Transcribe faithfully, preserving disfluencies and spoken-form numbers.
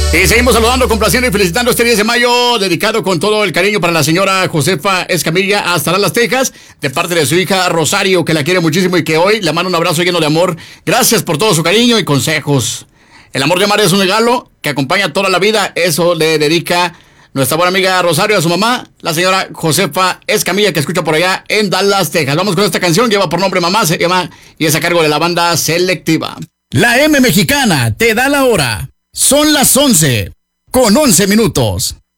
Y seguimos saludando, complaciendo y felicitando este diez de mayo, dedicado con todo el cariño para la señora Josefa Escamilla hasta Dallas, Texas, de parte de su hija Rosario, que la quiere muchísimo y que hoy le manda un abrazo lleno de amor. Gracias por todo su cariño y consejos. El amor de amar es un regalo que acompaña toda la vida. Eso le dedica nuestra buena amiga Rosario a su mamá, la señora Josefa Escamilla, que escucha por allá en Dallas, Texas. Vamos con esta canción, lleva por nombre Mamá, se llama y es a cargo de la banda Selectiva. La M Mexicana te da la hora. Son las once con once minutos.